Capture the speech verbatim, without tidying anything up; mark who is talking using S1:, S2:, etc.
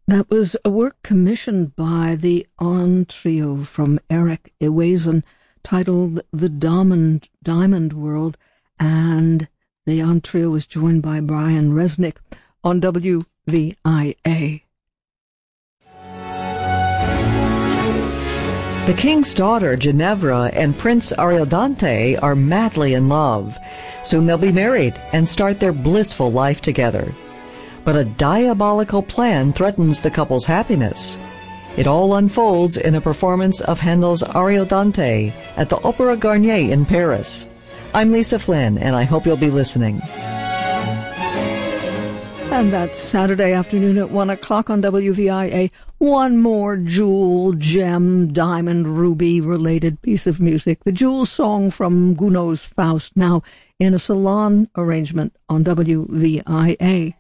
S1: That was a work commissioned by the On Trio from Eric Ewason, titled The Diamond, Diamond World, and the On Trio was joined by Brian Resnick on W V I A.
S2: The king's daughter, Ginevra, and Prince Ariodante are madly in love. Soon they'll be married and start their blissful life together. But a diabolical plan threatens the couple's happiness. It all unfolds in a performance of Handel's Ariodante at the Opéra Garnier in Paris. I'm Lisa Flynn, and I hope you'll be listening.
S1: And that's Saturday afternoon at one o'clock on W V I A. One more jewel, gem, diamond, ruby-related piece of music. The Jewel Song from Gounod's Faust, now in a salon arrangement on W V I A.